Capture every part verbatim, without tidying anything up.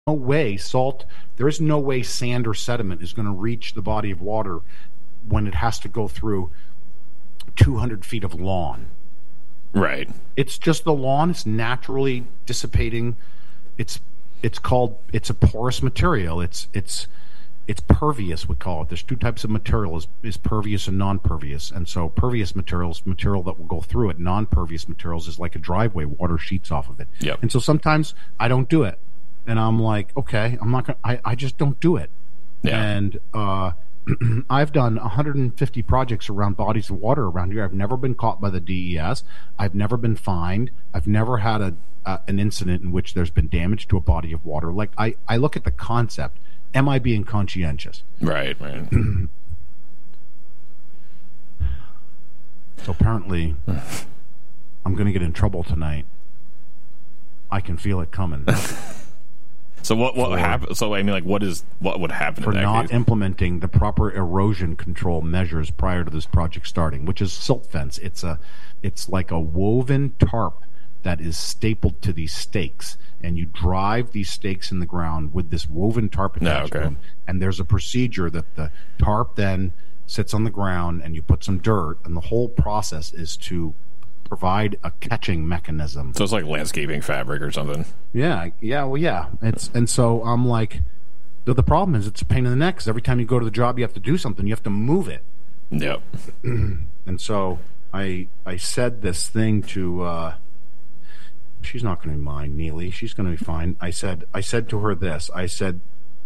no way salt, there is no way sand or sediment is going to reach the body of water when it has to go through two hundred feet of lawn. Right. It's just the lawn is naturally dissipating. It's it's called it's a porous material. It's it's it's pervious, we call it. There's two types of material: is is pervious and non-pervious. And so pervious materials, material that will go through it. Non-pervious materials is like a driveway, water sheets off of it. Yep. And so sometimes I don't do it, and I'm like, okay, I'm not gonna. I, I just don't do it. Yeah. And uh, I've done one hundred fifty projects around bodies of water around here. I've never been caught by the D E S. I've never been fined. I've never had a uh, an incident in which there's been damage to a body of water. Like I, I look at the concept. Am I being conscientious? Right, right. So apparently, I'm going to get in trouble tonight. I can feel it coming. So what what For- happened? So I mean, like, what is what would happen for in that not case? implementing the proper erosion control measures prior to this project starting, which is silt fence. It's a, it's like a woven tarp that is stapled to these stakes, and you drive these stakes in the ground with this woven tarp attached okay. to them. And there's a procedure that the tarp then sits on the ground, and you put some dirt, and the whole process is to provide a catching mechanism. So it's like landscaping fabric or something. Yeah, yeah, well, yeah. It's and so I'm like, the, the problem is it's a pain in the neck because every time you go to the job, you have to do something. You have to move it. Yep. And so I I said this thing to. Uh, she's not going to mind, Neely. She's going to be fine. I said I said to her this. I said.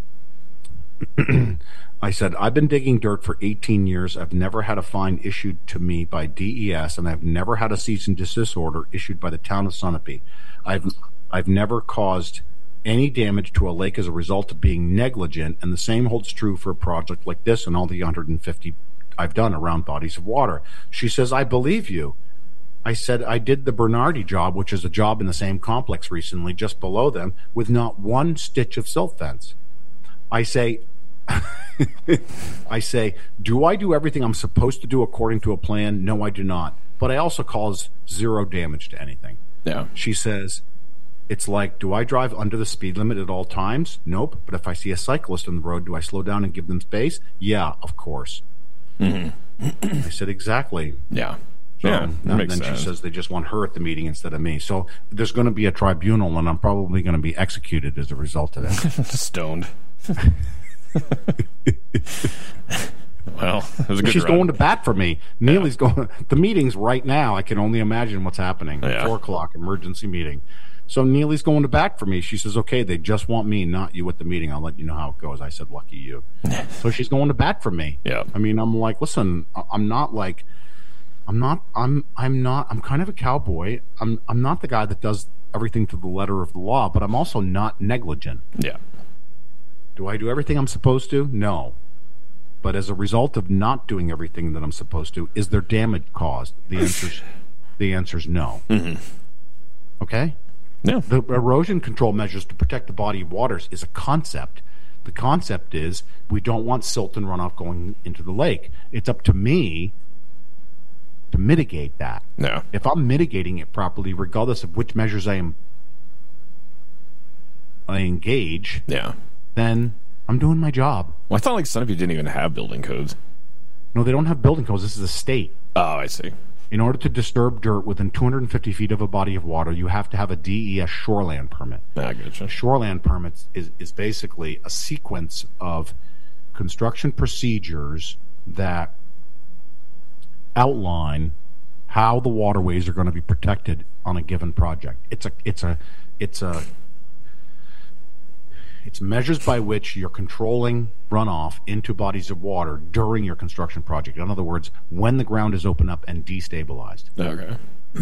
I said, I've been digging dirt for eighteen years. I've never had a fine issued to me by D E S, and I've never had a cease and desist order issued by the town of Sunapee. I've I've never caused any damage to a lake as a result of being negligent, and the same holds true for a project like this and all the one hundred fifty I've done around bodies of water. She says, I believe you. I said, I did the Bernardi job, which is a job in the same complex recently, just below them, with not one stitch of silt fence. I say, I say, do I do everything I'm supposed to do according to a plan? No, I do not. But I also cause zero damage to anything. Yeah. She says, it's like, do I drive under the speed limit at all times? Nope. But if I see a cyclist on the road, do I slow down and give them space? Yeah, of course. Mm-hmm. I said, exactly. Yeah. So, Yeah, that and makes then sense. she says they just want her at the meeting instead of me. So there's going to be a tribunal, and I'm probably going to be executed as a result of it. Stoned. Well, it was a good She's run. going to bat for me. Neely's going. The meeting's right now. I can only imagine what's happening. Yeah. Four o'clock emergency meeting. So Neely's going to bat for me. She says, "Okay, they just want me, not you, at the meeting. I'll let you know how it goes." I said, "Lucky you." So she's going to bat for me. Yeah. I mean, I'm like, listen, I- I'm not like, I'm not, I'm, I'm not, I'm kind of a cowboy. I'm, I'm not the guy that does everything to the letter of the law, but I'm also not negligent. Yeah. Do I do everything I'm supposed to? No. But as a result of not doing everything that I'm supposed to, is there damage caused? The answer's the answer's no. Mm-hmm. Okay? Yeah. The erosion control measures to protect the body of waters is a concept. The concept is we don't want silt and runoff going into the lake. It's up to me to mitigate that. No. If I'm mitigating it properly, regardless of which measures I am I engage, Yeah. then I'm doing my job. Well, I thought like Sunapee didn't even have building codes. No, they don't have building codes. This is a state. Oh, I see. In order to disturb dirt within two hundred fifty feet of a body of water, you have to have a D E S shoreland permit. I gotcha. A shoreland permit is, is basically a sequence of construction procedures that outline how the waterways are going to be protected on a given project. It's a it's a it's a It's measures by which you're controlling runoff into bodies of water during your construction project. In other words, when the ground is opened up and destabilized. Okay.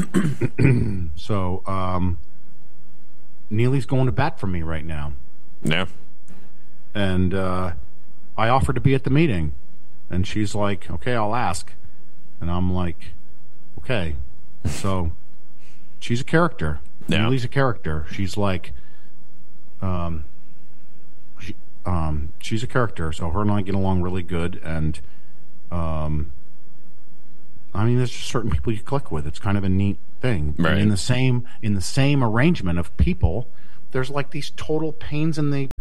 So, um, Neely's going to bat for me right now. Yeah. And uh, I offered to be at the meeting. And she's like, okay, I'll ask. And I'm like, okay. So, she's a character. Yeah. Neely's a character. She's like... Um, Um, she's a character, so her and I get along really good, and um, I mean, there's just certain people you click with. It's kind of a neat thing. Right. And in the same in the same arrangement of people, there's like these total pains in the.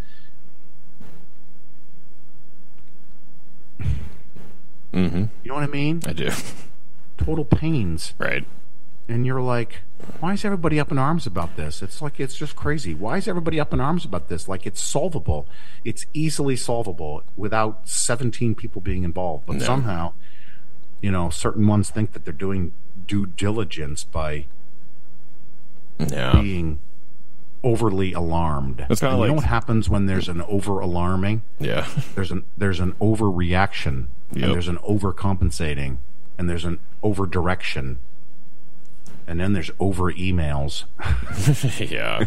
Mm-hmm. You know what I mean? I do. Total pains. Right. And you're like, why is everybody up in arms about this? It's like, it's just crazy. Why is everybody up in arms about this? Like, it's solvable. It's easily solvable without seventeen people being involved. But No. somehow, you know, certain ones think that they're doing due diligence by Yeah. being overly alarmed. It's kinda And you know like- what happens when there's an over-alarming? Yeah. There's an there's an overreaction, Yep. and there's an overcompensating, and there's an over-direction. And then there's over emails. yeah.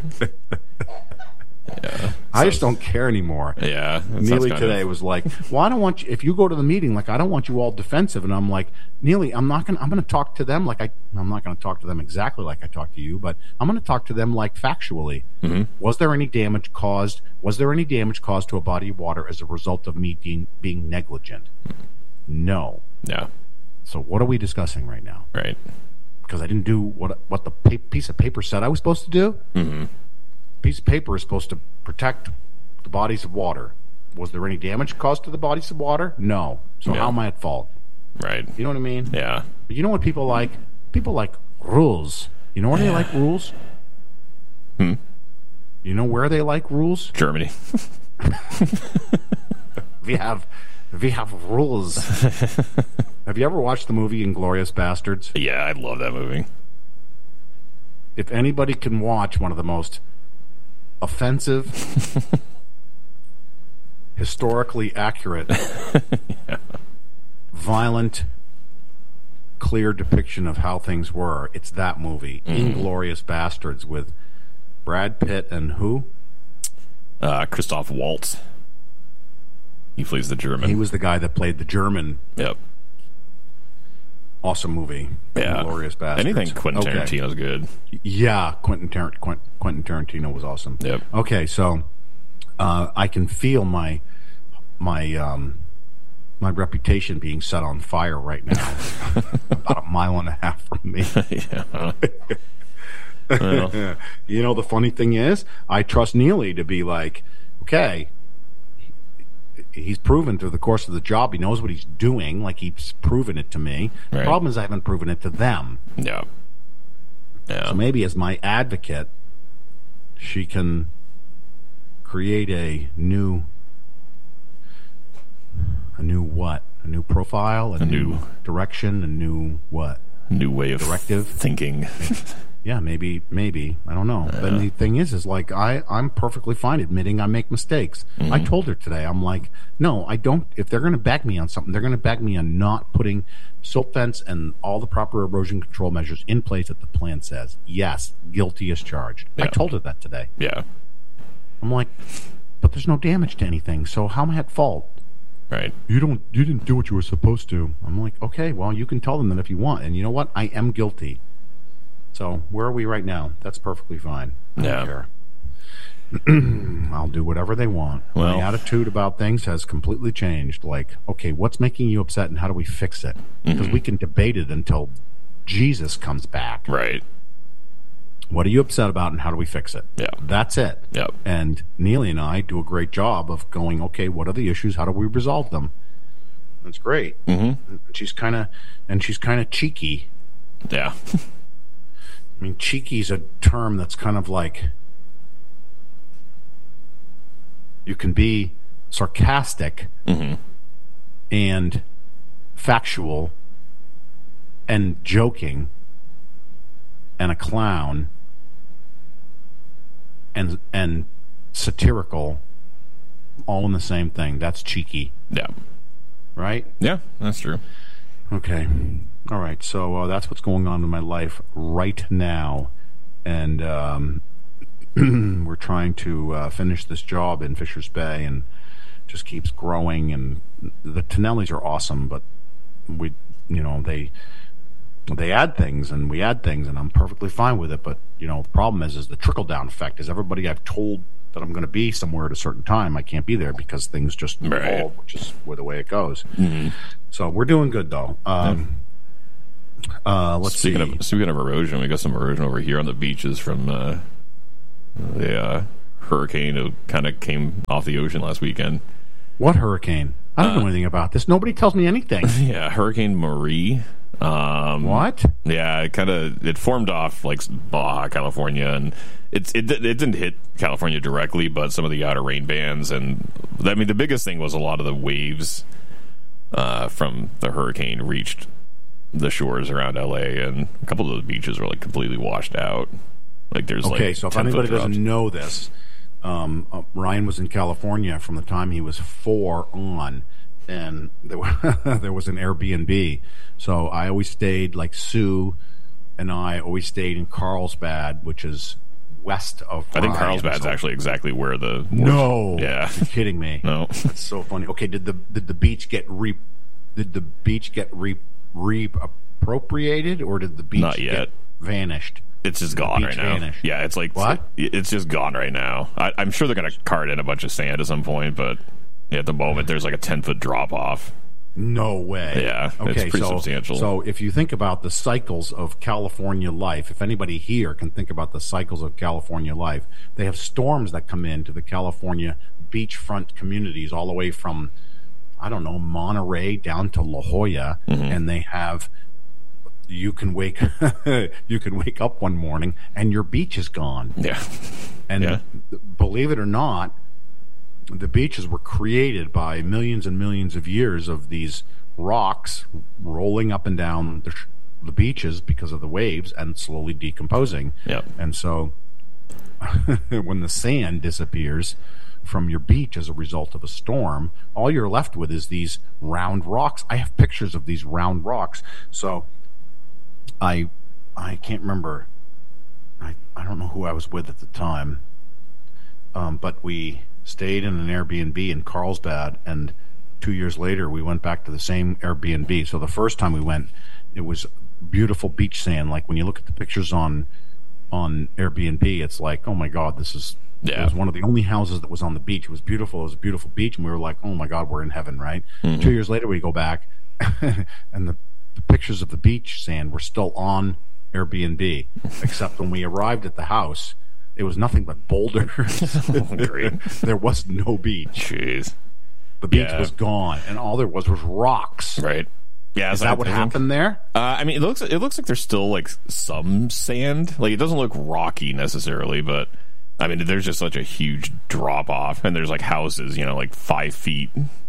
Yeah. I just don't care anymore. Yeah. that sounds Neely kind today of- was like, "Well, I don't want you. If you go to the meeting, like, I don't want you all defensive." And I'm like, "Neely, I'm not gonna. I'm gonna talk to them like I. I'm not gonna talk to them exactly like I talked to you, but I'm gonna talk to them like factually. Mm-hmm. Was there any damage caused? Was there any damage caused to a body of water as a result of me being being negligent? No. Yeah. So what are we discussing right now? Right. Because I didn't do what what the pa- piece of paper said I was supposed to do. Mm-hmm. Piece of paper is supposed to protect the bodies of water. Was there any damage caused to the bodies of water? No. So Yeah. how am I at fault? Right. You know what I mean? Yeah. But you know what people like? People like rules. You know where they like rules? Hmm. You know where they like rules? Germany. We have we have rules. Have you ever watched the movie Inglourious Bastards? Yeah, I love that movie. If anybody can watch one of the most offensive, historically accurate, Yeah. violent, clear depiction of how things were, it's that movie, Inglourious Bastards, with Brad Pitt and who? Uh, Christoph Waltz. He plays the German. He was the guy that played the German. Yep. Awesome movie. Yeah. Inglourious Bastards. Anything Quentin Okay. Tarantino's good. Yeah, Quentin, Tar- Quentin, Quentin Tarantino was awesome. Yep. Okay, so uh, I can feel my my um, my reputation being set on fire right now, about a mile and a half from me. yeah. Well, You know, the funny thing is, I trust Neely to be like, okay, he's proven through the course of the job, he knows what he's doing, like he's proven it to me. The Right. problem is I haven't proven it to them. yeah. Yeah. So maybe as my advocate, she can create a new, a new what? A new profile, a, A new, new- direction, a new what? New way of Directive? thinking. Yeah, maybe, maybe. I don't know. Then the thing is, is like, I, I'm perfectly fine admitting I make mistakes. I told her today, I'm like, no, I don't. If they're going to back me on something, they're going to back me on not putting silt fence and all the proper erosion control measures in place that the plan says. Yes, guilty as charged. I Yeah. told her that today. Yeah. I'm like, but there's no damage to anything, so how am I at fault? Right. You don't, you didn't do what you were supposed to. I'm like, okay, well, you can tell them that if you want. And you know what? I am guilty. So where are we right now? That's perfectly fine. I Yeah. don't care. I'll do whatever they want. Well- My attitude about things has completely changed. Like, okay, what's making you upset and how do we fix it? Because we can debate it until Jesus comes back. Right. What are you upset about and how do we fix it? Yeah. That's it. Yep. And Neely and I do a great job of going, okay, what are the issues? How do we resolve them? That's great. Mm-hmm. She's kind of, and she's kind of cheeky. Yeah. I mean, cheeky is a term that's kind of like, you can be sarcastic Mm-hmm. and factual and joking and a clown and and satirical all in the same thing. That's cheeky, Yeah. right? Yeah. That's true. Okay. All right. So uh, that's what's going on in my life right now. And um, we're trying to uh, finish this job in Fisher's Bay and just keeps growing. And the Tonellis are awesome, but we, you know, they they add things and we add things and I'm perfectly fine with it. But, you know, the problem is, is the trickle down effect is everybody I've told that I'm going to be somewhere at a certain time, I can't be there because things just Right. evolve, which is where the way it goes. Mm-hmm. So we're doing good though. Um, uh, let's Speaking see. of speaking of erosion, we got some erosion over here on the beaches from uh, the uh, hurricane who kind of came off the ocean last weekend. What hurricane? I don't uh, know anything about this. Nobody tells me anything. Yeah, Hurricane Marie. Um, what? Yeah, it kind of it formed off like Baja California, and it's it it didn't hit California directly, but some of the outer rain bands, and I mean the biggest thing was a lot of the waves uh, from the hurricane reached the shores around L A, and a couple of those beaches were like completely washed out. Like there's okay, like so if anybody doesn't know this, um, uh, Ryan was in California from the time he was four on, and there, were, there was an Airbnb. So I always stayed, like Sue and I always stayed in Carlsbad, which is west of I think Ryan. Carlsbad's so, actually exactly where the no, yeah, you're kidding me. No, that's so funny. Okay, did the did the beach get re did the beach get re reappropriated or did the beach Not yet. get vanished? It's just gone right now. Vanished. Yeah, it's like what? It's just gone right now. I, I'm sure they're going to cart in a bunch of sand at some point, but yeah, at the moment there's like a ten foot drop off. No way. Yeah, okay, it's pretty so, substantial. So if you think about the cycles of California life, if anybody here can think about the cycles of California life, they have storms that come into the California beachfront communities all the way from, I don't know, Monterey down to La Jolla, mm-hmm. and they have, you can wake, you can wake up one morning and your beach is gone. Yeah. And yeah. believe it or not, the beaches were created by millions and millions of years of these rocks rolling up and down the, the beaches because of the waves and slowly decomposing. Yep. And so when the sand disappears from your beach as a result of a storm, all you're left with is these round rocks. I have pictures of these round rocks. So I I can't remember. I, I don't know who I was with at the time. Um, but we stayed in an Airbnb in Carlsbad, and two years later we went back to the same Airbnb. So the first time we went, it was beautiful beach sand. Like when you look at the pictures on on Airbnb, it's like, oh my God, this is yeah. It was one of the only houses that was on the beach. It was beautiful. It was a beautiful beach, and we were like, oh my God, we're in heaven, right? Mm-hmm. Two years later we go back, and the, the pictures of the beach sand were still on Airbnb, except when we arrived at the house, it was nothing but boulders. Oh, great. There was no beach. Jeez. The beach yeah. was gone, and all there was was rocks. Right. Yeah, is that what happened there? Uh, I mean, it looks it looks like there's still like some sand. Like it doesn't look rocky necessarily, but I mean, there's just such a huge drop off, and there's like houses, you know, like five feet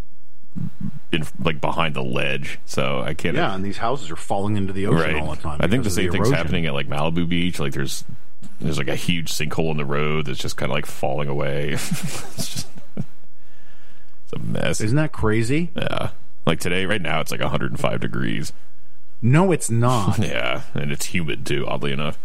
in like behind the ledge. So I can't. Yeah, and these houses are falling into the ocean right. all the time. I think the same the thing's erosion. happening at like Malibu Beach. Like there's there's like a huge sinkhole in the road that's just kind of like falling away. It's just it's a mess. Isn't that crazy? Yeah. Like today, right now, it's like one hundred five degrees. No, it's not. Yeah, and it's humid too, oddly enough.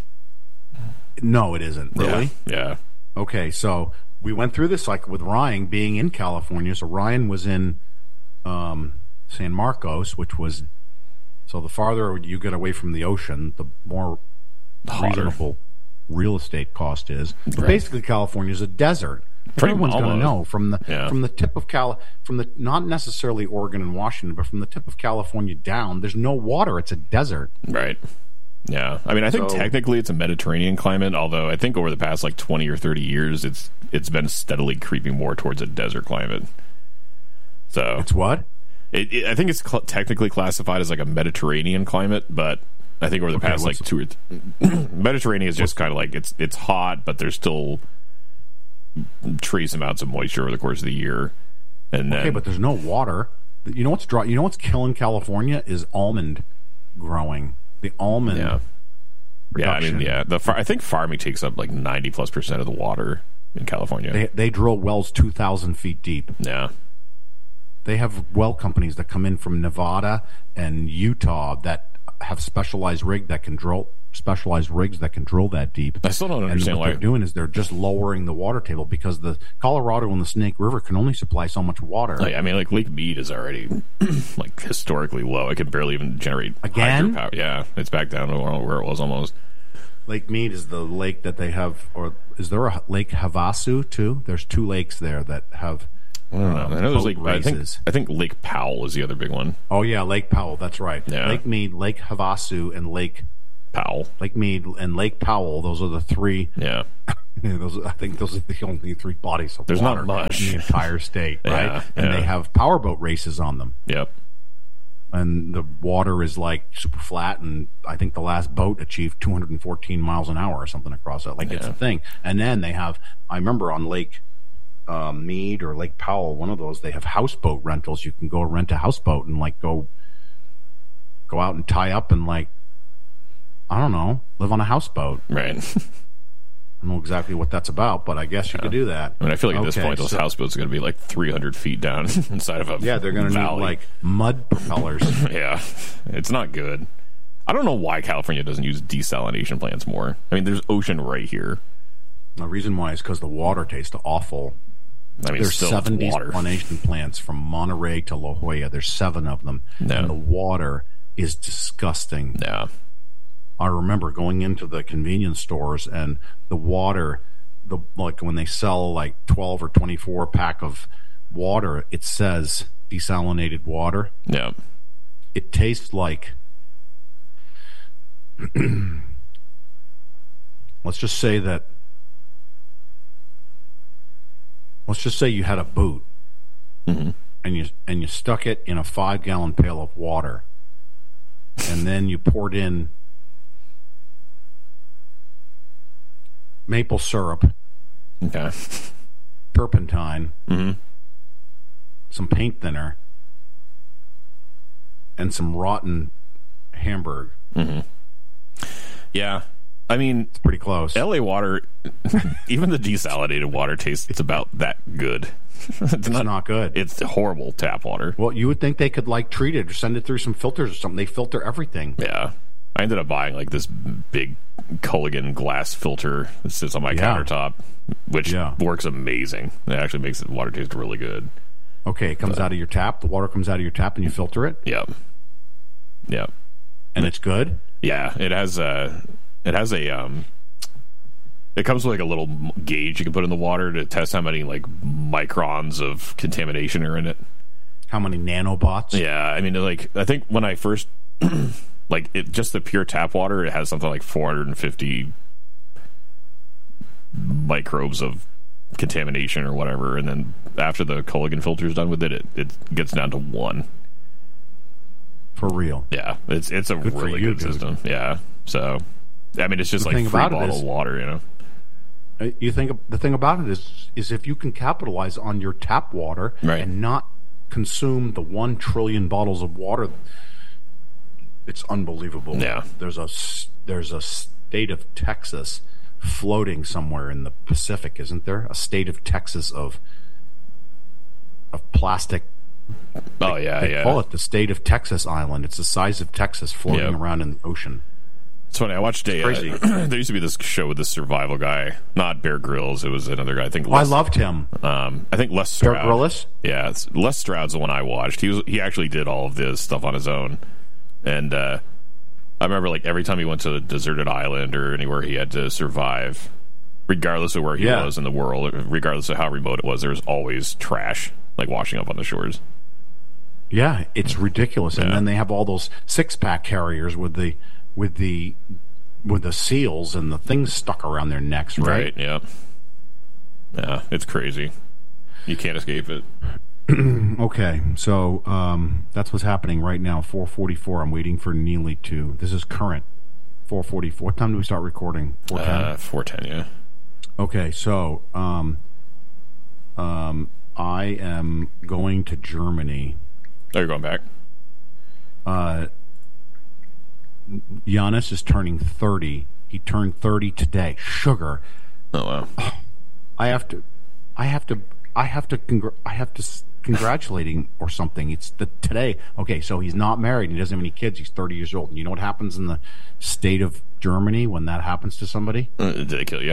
No, it isn't. Really? Yeah. yeah. Okay, so we went through this like with Ryan being in California. So Ryan was in um, San Marcos, which was so the farther you get away from the ocean, the more Hotter. reasonable real estate cost is. Right. Basically, California is a desert. Pretty Everyone's going to know from the yeah. from the tip of Cal from the not necessarily Oregon and Washington, but from the tip of California down. There's no water. It's a desert. Right. Yeah. I mean, I think so, technically it's a Mediterranean climate, although I think over the past like twenty or thirty years, it's it's been steadily creeping more towards a desert climate. So it's what? It, it, I think it's cl- technically classified as like a Mediterranean climate, but I think over the okay, past like the, two or th- Mediterranean is just kind of like it's it's hot, but there's still trace amounts of moisture over the course of the year. And then, okay, but there's no water. You know what's dry, you know what's killing California is almond growing. The almond. Yeah. Production. Yeah, I mean, yeah. The far- I think farming takes up like ninety plus percent of the water in California. They they drill wells two thousand feet deep. Yeah. They have well companies that come in from Nevada and Utah that have specialized rig that can drill specialized rigs that can drill that deep. I still don't understand and what why they're doing is they're just lowering the water table because the Colorado and the Snake River can only supply so much water. Like, I mean, like Lake Mead is already like historically low. It can barely even generate again. Hydropower. Yeah, it's back down to where it was almost. Lake Mead is the lake that they have, or is there a Lake Havasu too? There's two lakes there that have. I don't know. Um, I know there's like races. I think I think Lake Powell is the other big one. Oh yeah, Lake Powell. That's right. Yeah. Lake Mead, Lake Havasu, and Lake Powell. Lake Mead and Lake Powell. Those are the three. Yeah. Yeah, those, I think those are the only three bodies of There's water not much. in the entire state, right? Yeah, and yeah. they have powerboat races on them. Yep. And the water is like super flat, and I think the last boat achieved two hundred fourteen miles an hour or something across it. Like, it's Yeah. a thing. And then they have, I remember on Lake uh, Mead or Lake Powell, one of those, they have houseboat rentals. You can go rent a houseboat and like go go out and tie up and like, I don't know, live on a houseboat. Right. I don't know exactly what that's about, but I guess you could do that. I mean, I feel like at this Okay, point, those so- houseboats are going to be like three hundred feet down inside of a Yeah, they're going to need valley. like mud propellers. Yeah, it's not good. I don't know why California doesn't use desalination plants more. I mean, there's ocean right here. The reason why is because the water tastes awful. I mean, There's it's still seven water. desalination plants from Monterey to La Jolla. There's seven of them, No. and the water is disgusting. Yeah, I remember going into the convenience stores and the water, the like when they sell like twelve or twenty-four pack of water, it says desalinated water. yeah, It tastes like, let's just say that, let's just say you had a boot Mm-hmm. and you and you stuck it in a five gallon pail of water, and then you poured in maple syrup, okay, turpentine, Mhm. some paint thinner, and some rotten Hamburg. yeah. I mean, It's pretty close. L A water, even the desalinated water tastes about that good. it's, It's not good. It's horrible tap water. Well, you would think they could like treat it or send it through some filters or something. They filter everything. Yeah. I ended up buying like this big Culligan glass filter that sits on my Yeah. countertop, which Yeah. works amazing. It actually makes the water taste really good. Okay, it comes out of your tap. The water comes out of your tap, and you filter it, Yep. Yep. and it's good. Yeah. It has a. It has a. Um, it comes with like a little gauge you can put in the water to test how many like microns of contamination are in it. How many nanobots? Yeah, I mean, like I think when I first like it, just the pure tap water, it has something like four hundred fifty microbes of contamination or whatever, and then after the Culligan filter is done with it, it, it gets down to one. For real. Yeah, it's it's a Good for really you, good dude. system. Yeah, so I mean, it's just The like thing free about it bottled is- water, you know. Uh, You think the thing about it is, is if you can capitalize on your tap water Right. and not consume the one trillion bottles of water, it's unbelievable. Yeah. There's a s- there's a state of Texas floating somewhere in the Pacific, isn't there? A state of Texas of of plastic. Oh yeah, They yeah. call it the state of Texas Island. It's the size of Texas floating Yep. around in the ocean. It's funny. I watched a. crazy. Uh, there used to be this show with this survival guy, not Bear Grylls. It was another guy. I think. Oh, I Les, loved him. Um, I think Les Bear Stroud. Grylls? Yeah, it's, Les Stroud's the one I watched. He was he actually did all of this stuff on his own, and uh, I remember like every time he went to a deserted island or anywhere he had to survive, regardless of where he Yeah. was in the world, regardless of how remote it was, there was always trash like washing up on the shores. Yeah, it's ridiculous. And Yeah. then they have all those six pack carriers with the with the with the seals and the things stuck around their necks, right? Right. Yeah. Yeah. It's crazy. You can't escape it. Okay, so um, that's what's happening right now. four forty-four. I'm waiting for Neely to. This is current. four forty-four. What time do we start recording? four ten. Uh, four ten. Yeah. Okay, so um, um, I am going to Germany. Oh, you're going back. Uh, Giannis is turning thirty. He turned thirty today. Sugar. Oh wow. I have to, I have to, I have to, congr- I have to s- congratulate him or something. It's the today. Okay, so he's not married. He doesn't have any kids. He's thirty years old. And you know what happens in the state of Germany when that happens to somebody? Uh, did they kill you?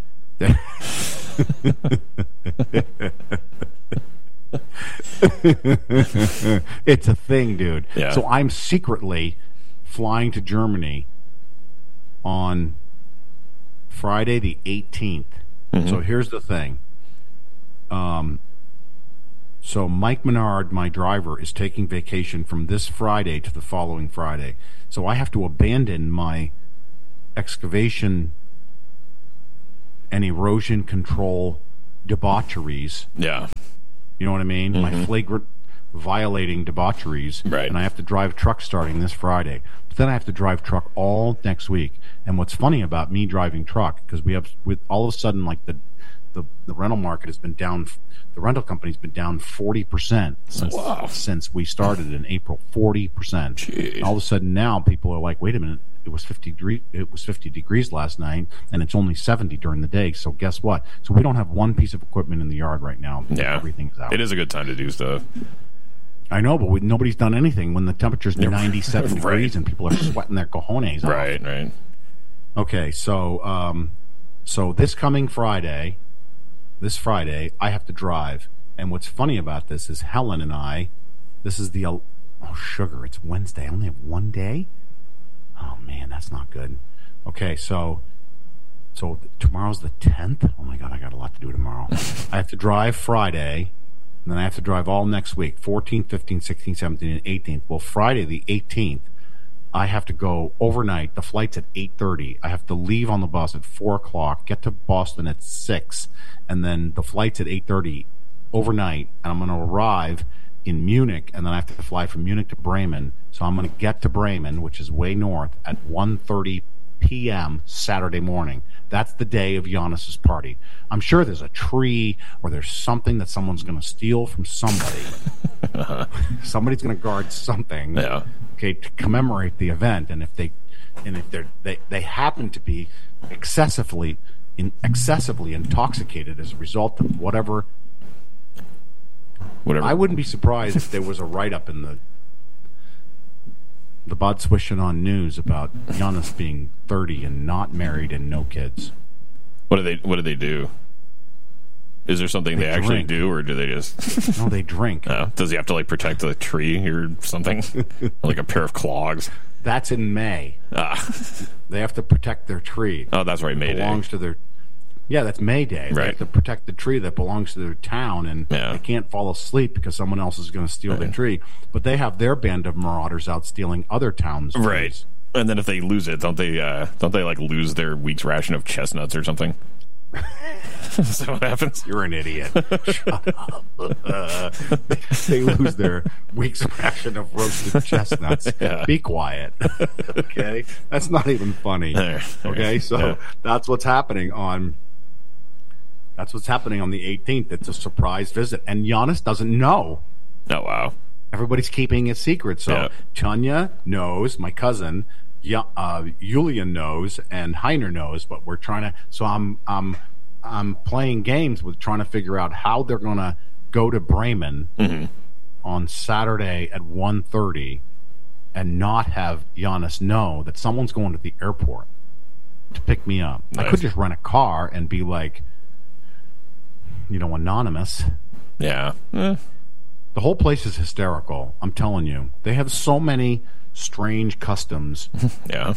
It's a thing, dude. Yeah. So I'm secretly flying to Germany on Friday the eighteenth. So here's the thing. Um, so Mike Menard, my driver, is taking vacation from this Friday to the following Friday. So I have to abandon my excavation and erosion control debaucheries. Yeah. You know what I mean? Mm-hmm. My flagrant violating debaucheries. Right. And I have to drive truck starting this Friday. But then I have to drive truck all next week. And what's funny about me driving truck, because we have, with all of a sudden, like the, the, the rental market has been down, the rental company's been down forty percent since, wow. since we started in April. forty percent. Jeez. All of a sudden now people are like, wait a minute. It was fifty degree. It was fifty degrees last night, and it's only seventy during the day. So guess what? So we don't have one piece of equipment in the yard right now. Yeah, everything's out. It is a good time to do stuff. I know, but we, nobody's done anything when the temperature's ninety-seven right. degrees and people are sweating their cojones off. Right, right. Okay, so um, so this coming Friday, this Friday, I have to drive. And what's funny about this is Helen and I. This is the oh sugar. It's Wednesday. I only have one day. Oh man, that's not good. Okay, so so tomorrow's the tenth. Oh my god, I got a lot to do tomorrow. I have to drive Friday, and then I have to drive all next week, fourteenth, fifteenth, sixteenth, seventeenth, and eighteenth. Well, Friday the eighteenth, I have to go overnight. The flight's at eight thirty. I have to leave on the bus at four o'clock, get to Boston at six, and then the flight's at eight thirty overnight, and I'm going to arrive in Munich, and then I have to fly from Munich to Bremen. So I'm going to get to Bremen, which is way north, at one thirty p.m. Saturday morning. That's the day of Giannis's party. I'm sure there's a tree or there's something that someone's going to steal from somebody. uh-huh. Somebody's going to guard something, yeah. okay, to commemorate the event. And if they, and if they're, they they happen to be excessively, in, excessively intoxicated as a result of whatever. Whatever. I wouldn't be surprised if there was a write-up in the the Bod Swishing on News about Giannis being thirty and not married and no kids. What do they What do they do? Is there something they, they actually do, or do they just? No, they drink. Uh, does he have to like protect the tree or something, like a pair of clogs? That's in May. Ah. They have to protect their tree. Oh, that's right. May it belongs Day. to their. Yeah, that's May Day. They right. have to protect the tree that belongs to their town, and yeah. they can't fall asleep because someone else is going to steal right. their tree. But they have their band of marauders out stealing other towns' trees. Right. And then if they lose it, don't they? Uh, don't they like lose their week's ration of chestnuts or something? Is that what happens? You're an idiot. Shut up. Uh, they, they lose their week's ration of roasted chestnuts. Yeah. Be quiet. Okay? That's not even funny. There, there. Okay? So yeah. that's what's happening on that's what's happening on the eighteenth. It's a surprise visit. And Giannis doesn't know. Oh, wow. Everybody's keeping it secret. So yeah. Tanya knows, my cousin, uh, Julian knows, and Heiner knows, but we're trying to so I'm I'm I'm playing games with trying to figure out how they're going to go to Bremen mm-hmm. on Saturday at one thirty and not have Giannis know that someone's going to the airport to pick me up. Nice. I could just rent a car and be like, you know, anonymous. Yeah. Eh. The whole place is hysterical. I'm telling you. They have so many strange customs. Yeah.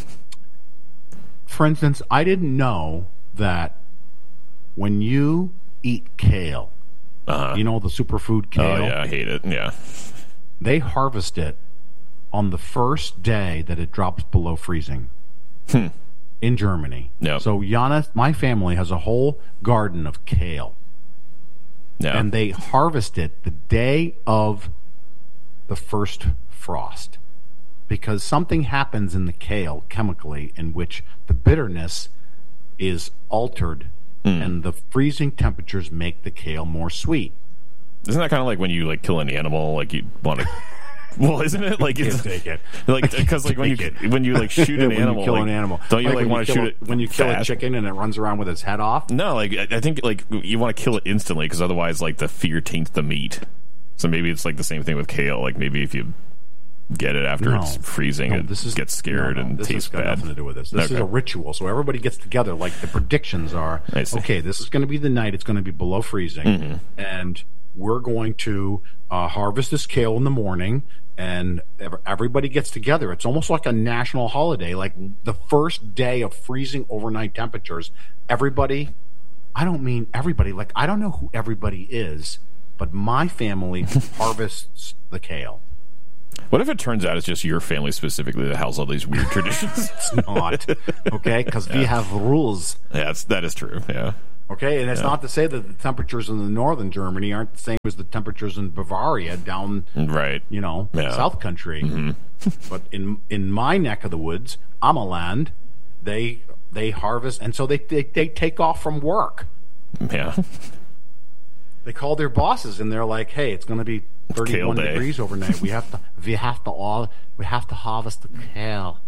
For instance, I didn't know that when you eat kale, uh-huh. you know, the superfood kale. Oh, yeah, I hate it. Yeah. They harvest it on the first day that it drops below freezing hmm. in Germany. Yep. So Giannis, my family has a whole garden of kale. Yeah. And they harvest it the day of the first frost. Because something happens in the kale chemically in which the bitterness is altered mm. and the freezing temperatures make the kale more sweet. Isn't that kind of like when you like kill an animal, like you want to? Well, isn't it like it's take it like because like when you it. when you like shoot an when animal, you kill like, an animal, don't you like, like want to shoot a, it when you kill fast? a chicken and it runs around with its head off? No, like I, I think like you want to kill it instantly because otherwise, like the fear taints the meat. So maybe it's like the same thing with kale. Like maybe if you get it after no, it's freezing, no, it this is, gets scared no, no, and this tastes has got bad. Nothing to do with this. This okay. is a ritual, so everybody gets together. Like the predictions are, okay, this is going to be the night. It's going to be below freezing, mm-hmm. and we're going to uh, harvest this kale in the morning. And everybody gets together. It's almost like a national holiday. Like the first day of freezing overnight temperatures, everybody, I don't mean everybody, like I don't know who everybody is, but my family harvests the kale. What if it turns out it's just your family specifically that has all these weird traditions? It's not, okay? Because yeah. we have rules. Yeah, that's, that is true, yeah. Okay, and it's yeah. not to say that the temperatures in the northern Germany aren't the same as the temperatures in Bavaria down, right? You know, yeah. South Country. Mm-hmm. But in in my neck of the woods, Amaland, they they harvest, and so they, they they take off from work. Yeah. They call their bosses, and they're like, "Hey, it's going to be thirty-one degrees overnight. We have to we have to all we have to harvest the kale."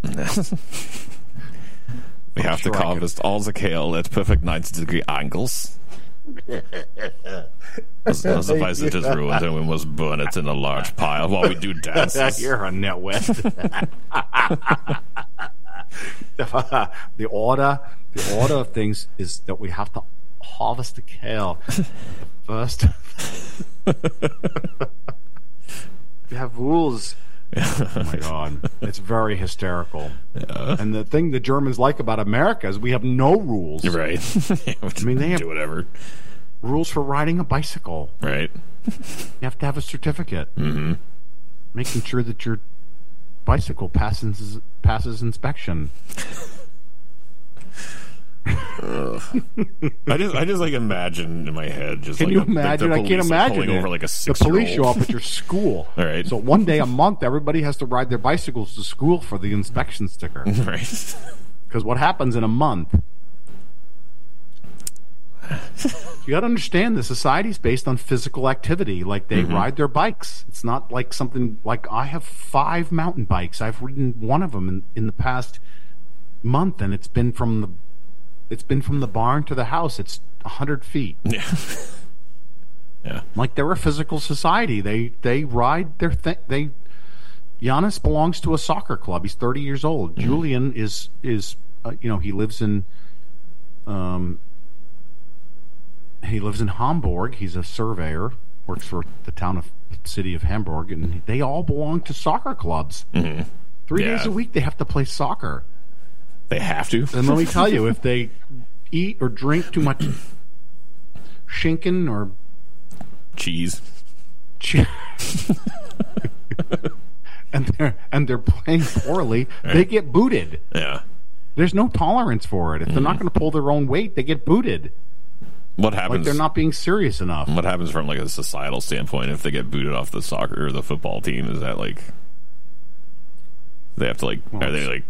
We have sure to harvest all the kale at perfect ninety degree angles. Otherwise, it is ruined, and we must burn it in a large pile while we do dances. You're a nitwit. the order, the order of things is that we have to harvest the kale first. We have rules. Oh my God, it's very hysterical. Yeah. And the thing the Germans like about America is we have no rules. Right. I mean, they have do whatever. Rules for riding a bicycle. Right. You have to have a certificate. Mm-hmm. Making sure that your bicycle passes passes inspection. I just, I just like imagine in my head. Just can like you a, imagine? the I can't imagine pulling it. Over like a the police show up at your school. All right. So one day a month, everybody has to ride their bicycles to school for the inspection sticker. Right. Because what happens in a month? You got to understand the society's based on physical activity. Like they mm-hmm. ride their bikes. It's not like something like I have five mountain bikes. I've ridden one of them in, in the past month, and it's been from the it's been from the barn to the house. It's a hundred feet. Yeah, yeah. Like they're a physical society. They they ride their thing. They Giannis belongs to a soccer club. He's thirty years old. Mm-hmm. Julian is is uh, you know he lives in um. He lives in Hamburg. He's a surveyor, works for the town of city of Hamburg, and they all belong to soccer clubs. Mm-hmm. Three yeah. days a week they have to play soccer. They have to? And let me tell you, if they eat or drink too much schinken or cheese, che- and they're and they're playing poorly, right. They get booted. Yeah. There's no tolerance for it. If mm-hmm. they're not going to pull their own weight, they get booted. What happens? Like they're not being serious enough. What happens from like a societal standpoint if they get booted off the soccer or the football team? Is that like they have to like well, are they like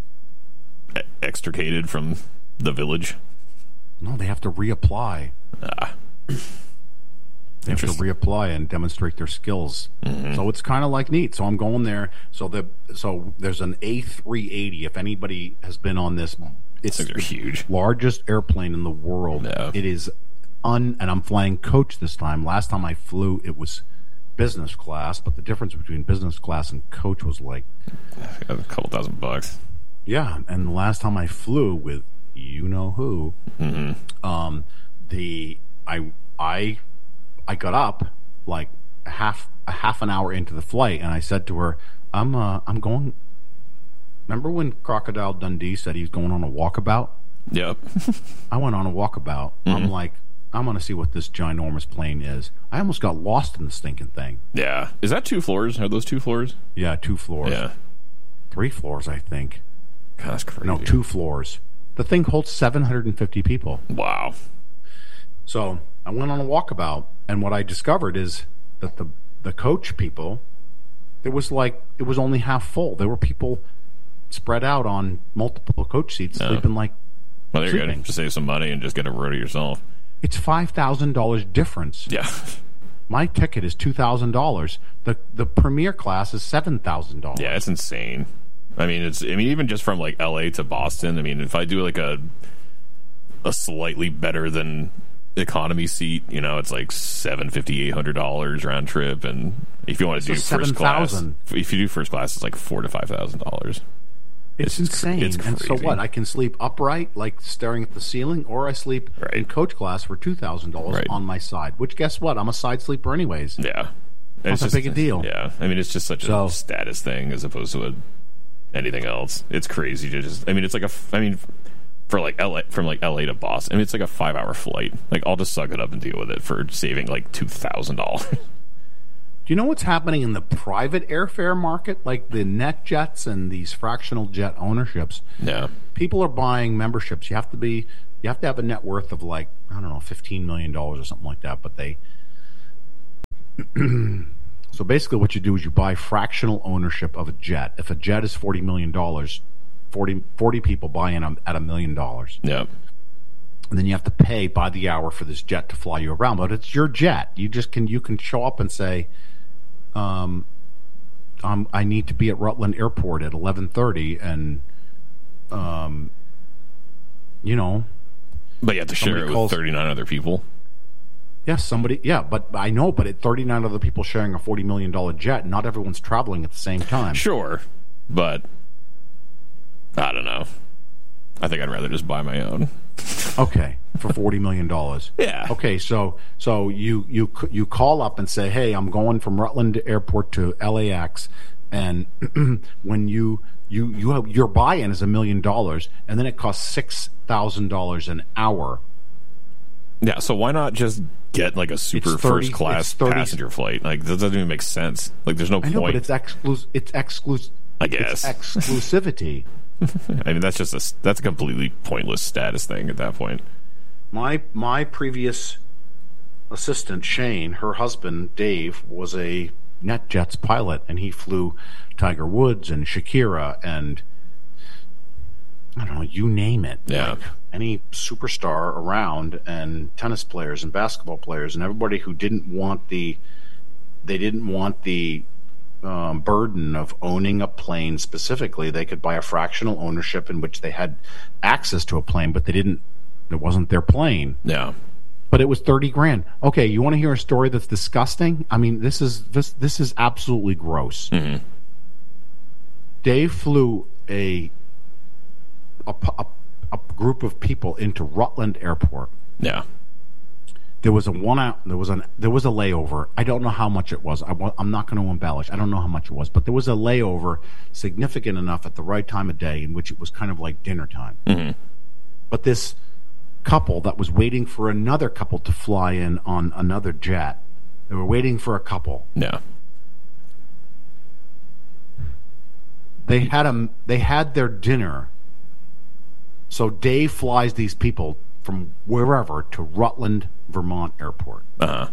extricated from the village? No, they have to reapply. Ah. They have to reapply and demonstrate their skills. Mm-hmm. So it's kind of like neat. So I'm going there. So the so there's an A three eighty. If anybody has been on this, it's the huge, largest airplane in the world. Yeah. It is un, and I'm flying coach this time. Last time I flew, it was business class, but the difference between business class and coach was like a couple thousand bucks. Yeah, and the last time I flew with you know who, mm-hmm. um, the I I I got up like a half a half an hour into the flight, and I said to her, "I'm uh, I'm going." Remember when Crocodile Dundee said he was going on a walkabout? Yep. I went on a walkabout. Mm-hmm. I'm like, I'm going to see what this ginormous plane is. I almost got lost in the stinking thing. Yeah. Is that two floors? Are those two floors? Yeah, two floors. Yeah. Three floors, I think. God, that's crazy. No, two floors. The thing holds seven hundred fifty people. Wow. So I went on a walkabout, and what I discovered is that the, the coach people, it was like, it was only half full. There were people spread out on multiple coach seats, no. sleeping like well, there sleeping. you go. Just save some money and just get a row to yourself. It's five thousand dollars difference. Yeah. My ticket is two thousand dollars. The the premier class is seven thousand dollars. Yeah, it's insane. I mean, it's. I mean, even just from like L A to Boston. I mean, if I do like a a slightly better than economy seat, you know, it's like seven fifty, eight hundred dollars round trip, and if you want to so do first class, if you do first class, it's like four to five thousand dollars. It's, it's insane. It's and so what? I can sleep upright, like staring at the ceiling, or I sleep right. in coach class for two thousand right. dollars on my side. Which, guess what? I'm a side sleeper anyways. Yeah, it's not that big a deal. Yeah, I mean, it's just such so, a status thing as opposed to a, anything else. It's crazy to just. I mean, it's like a. I mean, for like L A from like L A to Boston. I mean, it's like a five hour flight. Like, I'll just suck it up and deal with it for saving like two thousand dollars. Do you know what's happening in the private airfare market, like the net jets and these fractional jet ownerships? Yeah. People are buying memberships. You have to be, you have to have a net worth of like, I don't know, fifteen million dollars or something like that. But they, so basically what you do is you buy fractional ownership of a jet. If a jet is forty million dollars, forty, forty people buy in at a million dollars. Yeah. And then you have to pay by the hour for this jet to fly you around. But it's your jet. You just can, you can show up and say, Um, um, I need to be at Rutland Airport at eleven thirty, and um, you know, but you have to share it calls, with thirty-nine other people. Yes, somebody. Yeah, but I know. But at thirty-nine other people sharing a forty million dollar jet, not everyone's traveling at the same time. Sure, but I don't know. I think I'd rather just buy my own. Okay, for forty million dollars. Yeah. Okay, so so you you you call up and say, hey, I'm going from Rutland Airport to L A X, and when you you you have your buy-in is a million dollars, and then it costs six thousand dollars an hour. Yeah. So why not just get like a super thirty, first class passenger flight? Like that doesn't even make sense. Like there's no I know, point. but it's exclus- It's exclus- I guess it's exclusivity. I mean, that's just a that's a completely pointless status thing at that point. My my previous assistant, Shane, her husband, Dave, was a NetJets pilot, and he flew Tiger Woods and Shakira and, I don't know, you name it. Yeah. Like any superstar around, and tennis players and basketball players and everybody who didn't want the, they didn't want the Um, burden of owning a plane specifically. They could buy a fractional ownership in which they had access to a plane, but they didn't, it wasn't their plane. Yeah. But it was thirty grand. Okay, you want to hear a story that's disgusting? I mean, this is this this is absolutely gross. Mm-hmm. Dave flew a a, a a group of people into Rutland Airport. Yeah. There was a one out. There was an there was a layover. I don't know how much it was. I, I'm not going to embellish. I don't know how much it was, but there was a layover significant enough at the right time of day in which it was kind of like dinner time. Mm-hmm. But this couple that was waiting for another couple to fly in on another jet, they were waiting for a couple. Yeah. They had a they had their dinner. So Dave flies these people from wherever to Rutland, Vermont Airport. Uh-huh.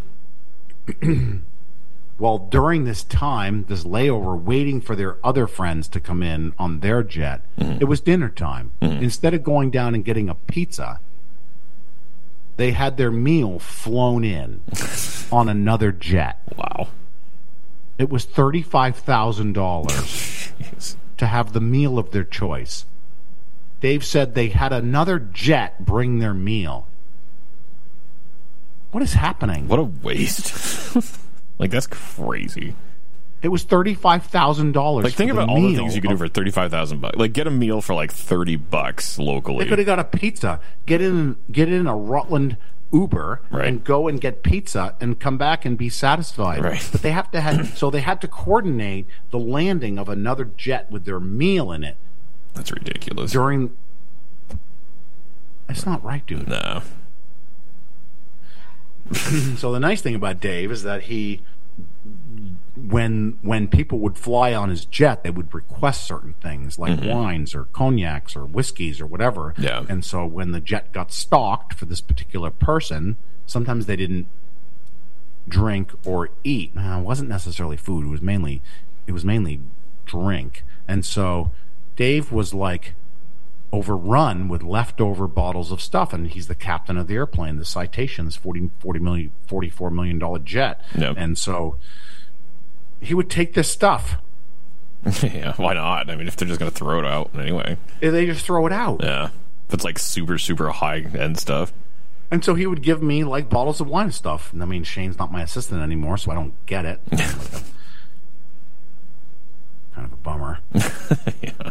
Well, during this time, this layover, waiting for their other friends to come in on their jet, mm-hmm. it was dinner time. Mm-hmm. Instead of going down and getting a pizza, they had their meal flown in on another jet. Wow. It was thirty-five thousand dollars to have the meal of their choice. Dave said they had another jet bring their meal. What is happening? What a waste. Like, that's crazy. It was thirty-five thousand dollars. Like, think about all the things you could do for thirty-five thousand bucks. Like, get a meal for like thirty bucks locally. They could have got a pizza. Get in, get in a Rutland Uber right. and go and get pizza and come back and be satisfied. Right. But they have to have, so they had to coordinate the landing of another jet with their meal in it. That's ridiculous. During, it's not right, dude. No. So the nice thing about Dave is that he, when when people would fly on his jet, they would request certain things like mm-hmm. wines or cognacs or whiskeys or whatever. Yeah. And so when the jet got stocked for this particular person, sometimes they didn't drink or eat. Now, it wasn't necessarily food. It was mainly it was mainly drink. And so Dave was like overrun with leftover bottles of stuff, and he's the captain of the airplane. The Citation's forty, forty million, forty-four million dollars jet. Yep. And so he would take this stuff. Yeah, why not? I mean, if they're just going to throw it out anyway. They just throw it out. Yeah. If it's like super, super high-end stuff. And so he would give me like bottles of wine and stuff. And I mean, Shane's not my assistant anymore, so I don't get it. Like a, kind of a bummer. Yeah.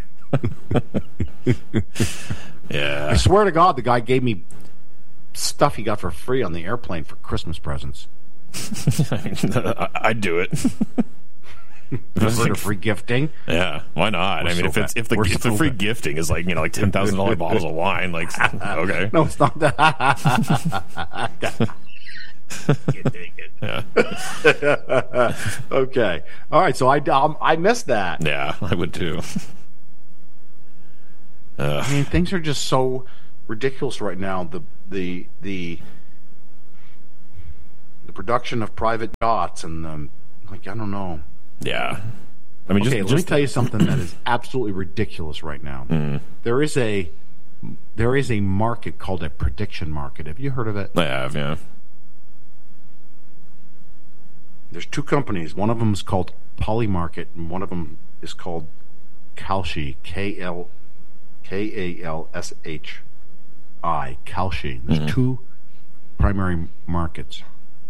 Yeah. I swear to God, the guy gave me stuff he got for free on the airplane for Christmas presents. I'd do it. I've heard of free gifting. Yeah, why not? We're I mean, so if it's bad. if the, if so the free bad. gifting is like, you know, like ten thousand dollar bottles of wine, like okay. No, it's not that. You take it. Yeah. Okay. All right. So I um, I missed that. Yeah, I would too. uh, I mean, things are just so ridiculous right now. The the the the production of private yachts and the, like I don't know. yeah. I mean, Okay, just, let just me tell you something that is absolutely ridiculous right now. Mm. There is a there is a market called a prediction market. Have you heard of it? I have, yeah. There's two companies. One of them is called Polymarket, and one of them is called Kalshi. K L K A L S H I. Kalshi. There's Mm-hmm. two primary markets.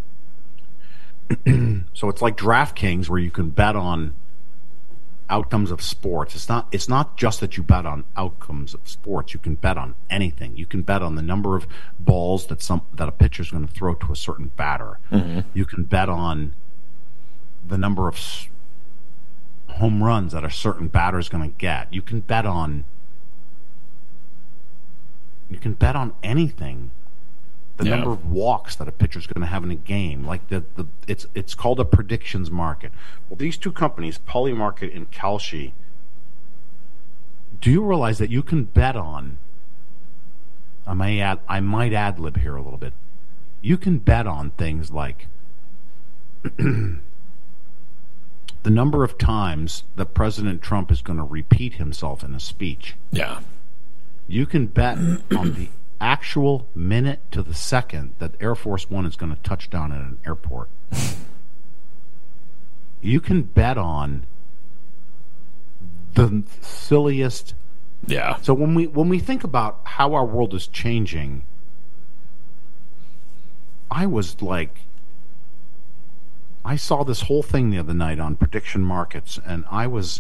So it's like DraftKings, where you can bet on outcomes of sports. It's not it's not just that you bet on outcomes of sports. You can bet on anything. You can bet on the number of balls that some that a pitcher is going to throw to a certain batter. Mm-hmm. You can bet on the number of s- home runs that a certain batter is going to get. You can bet on you can bet on anything. The Yeah. number of walks that a pitcher is going to have in a game, like the, the it's it's called a predictions market. Well, these two companies, Polymarket and Kalshi, do you realize that you can bet on? I may add, I might ad lib here a little bit. You can bet on things like the number of times that President Trump is going to repeat himself in a speech. Yeah. You can bet on the actual minute to the second that Air Force One is going to touch down at an airport. You can bet on the silliest. Yeah. So when we when we think about how our world is changing, I was like, I saw this whole thing the other night on prediction markets, and I was.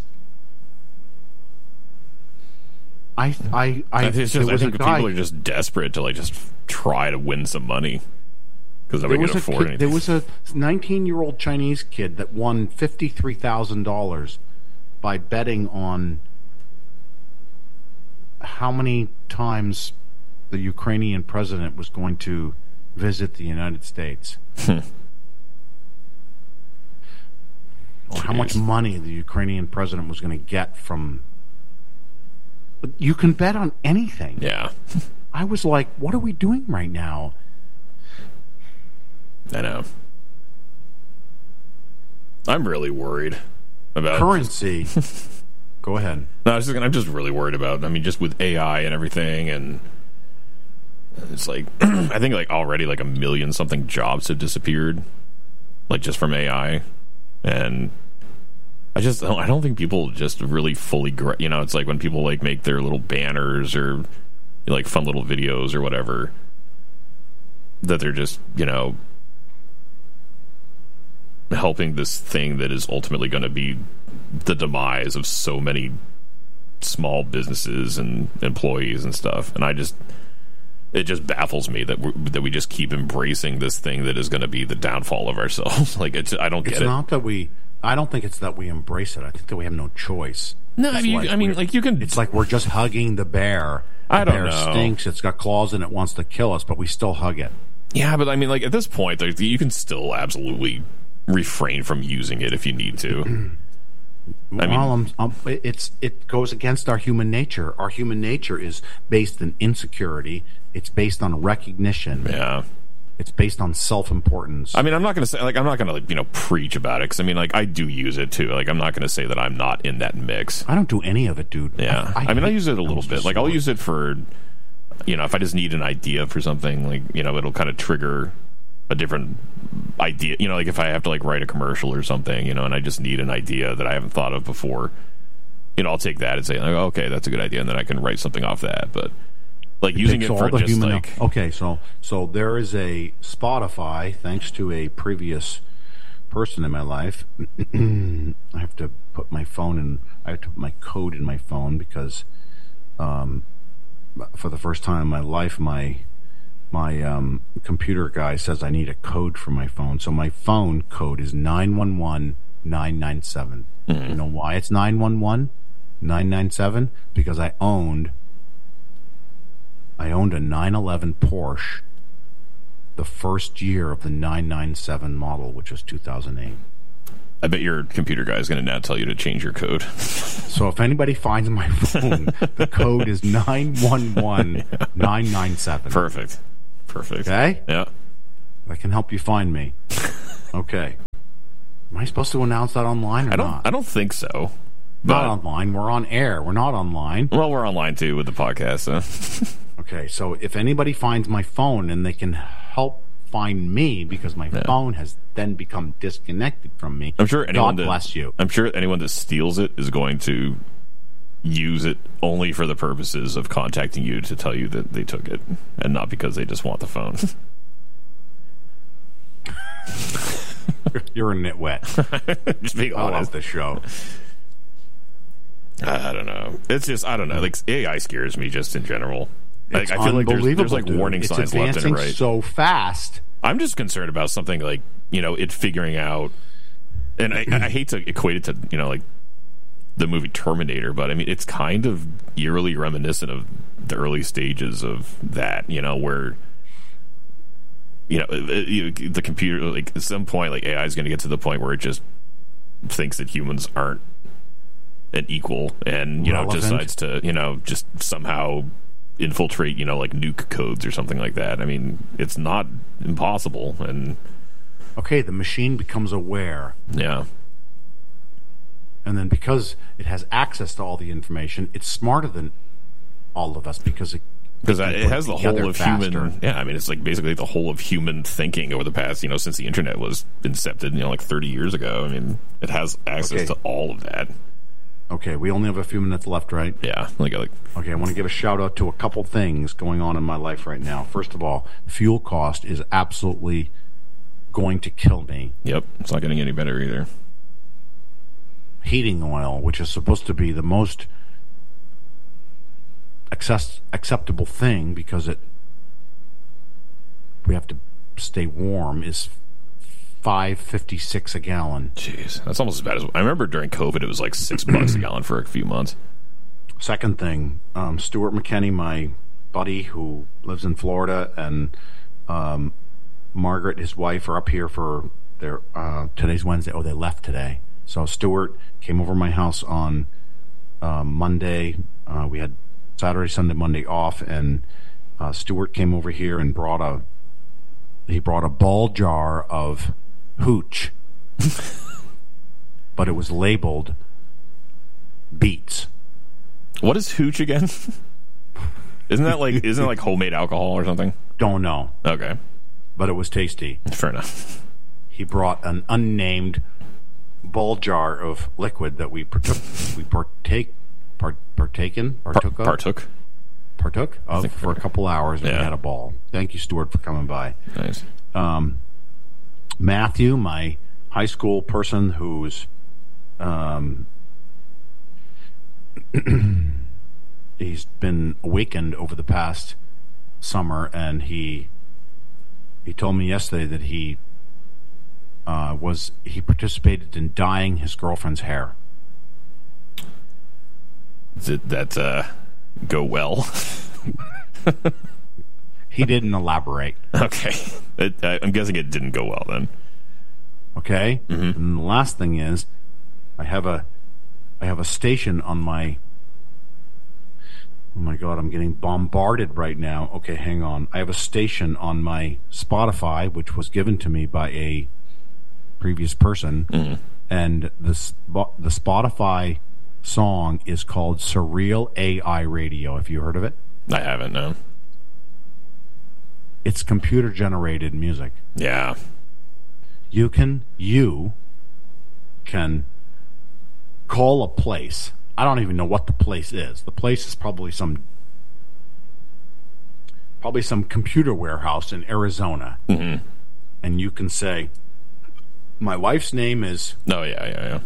I I I, I think, it's there just, I was a think guy- people are just desperate to like just try to win some money because There nobody was, can a afford kid, anything. there was a nineteen-year-old Chinese kid that won fifty-three thousand dollars by betting on how many times the Ukrainian president was going to visit the United States. Or how much Jeez. money the Ukrainian president was going to get from... But you can bet on anything. Yeah. I was like, what are we doing right now? I know. I'm really worried about Currency. Go ahead. No, I was just, gonna- I'm just really worried about. I mean, just with A I and everything, and it's like I think like already like a million something jobs have disappeared, like just from A I, and I just don't, I don't think people just really fully gra- you know. It's like when people like make their little banners or like fun little videos or whatever, that they're just you know helping this thing that is ultimately going to be the demise of so many small businesses and employees and stuff. And I just, it just baffles me that we that we just keep embracing this thing that is going to be the downfall of ourselves. Like it's, I don't get It's it. not that we. I don't think it's that we embrace it. I think that we have no choice. No, It's I mean, like I mean, we're- like you can. It's like we're just hugging the bear. The I don't bear know. stinks. It's got claws and it wants to kill us, but we still hug it. Yeah, but I mean, like at this point, like, you can still absolutely refrain from using it if you need to. I mean, well, um, um, it's it goes against our human nature. Our human nature is based in insecurity. It's based on recognition. yeah. It's based on self-importance. I mean, I'm not going to say like I'm not going to like, you know preach about it because I mean, like I do use it too. Like I'm not going to say that I'm not in that mix. I don't do any of it, dude. Yeah, I, mean, I use it a little bit. Like I'll use it for, you know, if I just need an idea for something, like you know, it'll kind of trigger a different idea. You know, like if I have to like write a commercial or something, you know, and I just need an idea that I haven't thought of before, you know, I'll take that and say, like, okay, that's a good idea, and then I can write something off that. But like using it takes for all the just human- like okay, so so there is a Spotify, thanks to a previous person in my life. I have to put my phone in. I have to put my code in my phone because, um, for the first time in my life, my my um, computer guy says I need a code for my phone. So my phone code is nine one one nine nine seven. You know why it's nine one one nine nine seven? Because I owned. I owned a nine eleven Porsche the first year of the nine ninety-seven model, which was two thousand eight. I bet your computer guy is going to now tell you to change your code. So if anybody finds my phone, the code is nine one one nine nine seven. Perfect. Perfect. Okay? Yeah. I can help you find me. Okay. Am I supposed to announce that online or I don't. not? I don't think so. Not But, online. We're on air. We're not online. well, we're online too with the podcast. So. Okay, so if anybody finds my phone and they can help find me because my Yeah. phone has then become disconnected from me, I'm sure anyone God that, bless you. I'm sure anyone that steals it is going to use it only for the purposes of contacting you to tell you that they took it, and not because they just want the phone. You're a nitwit. Just being I love honest. the show. I don't know. It's just I don't know. Like A I scares me just in general. Like, It's I feel like there's, unbelievable, there's like dude. warning it's signs left and advancing right. so fast. I'm just concerned about something like, you know, it figuring out, and I, I hate to equate it to, you know, like the movie Terminator, but I mean, it's kind of eerily reminiscent of the early stages of that, you know, where, you know, it- it- the computer, like at some point, like A I is going to get to the point where it just thinks that humans aren't an equal and, you know, Relevant. decides to, you know, just somehow infiltrate, you know, like nuke codes or something like that. I mean, it's not impossible, and Okay, the machine becomes aware, yeah, and then because it has access to all the information, it's smarter than all of us because it because can it put has the together whole of faster. human. Yeah, I mean, it's like basically the whole of human thinking over the past, you know, since the internet was incepted, you know, like thirty years ago. I mean, it has access Okay. to all of that. Okay, we only have a few minutes left, right? Yeah, like like Okay, I want to give a shout out to a couple things going on in my life right now. First of all, fuel cost is absolutely going to kill me. yep, it's not getting any better either. Heating oil, which is supposed to be the most access- acceptable thing because it we have to stay warm, is five fifty six a gallon. Jeez, that's almost as bad as I remember during COVID. It was like six bucks a gallon for a few months. Second thing, um, Stuart McKenney, my buddy who lives in Florida, and um, Margaret, his wife, are up here for their uh, today's Wednesday. Oh, they left today. So Stuart came over my house on um, Monday. Uh, we had Saturday, Sunday, Monday off, and uh, Stuart came over here and brought a he brought a ball jar of hooch, but it was labeled beets. What is hooch again? Isn't that like isn't it like homemade alcohol or something? Don't know, Okay, but it was tasty. fair enough. He brought an unnamed ball jar of liquid that we partook, we partake, part, partaken, Par- partook, of, partook. partook of think- for a couple hours, and Yeah. we had a ball. Thank you, Stuart, for coming by. Nice. Matthew, my high school person who's, um, he's been awakened over the past summer, and he he told me yesterday that he uh, was he participated in dyeing his girlfriend's hair. Did that uh, go well? He didn't elaborate. Okay, it, I, I'm guessing it didn't go well then. Okay, Mm-hmm. and the last thing is, I have a I have a station on my. Oh my God, I'm getting bombarded right now. Okay, hang on. I have a station on my Spotify, which was given to me by a previous person, Mm-hmm. and the Sp- the Spotify song is called Surreal A I Radio. Have you heard of it? I haven't. No. It's computer generated music. Yeah. You can you can call a place. I don't even know what the place is. The place is probably some probably some computer warehouse in Arizona. Mm-hmm. And you can say, my wife's name is No. Yeah. Yeah. Yeah.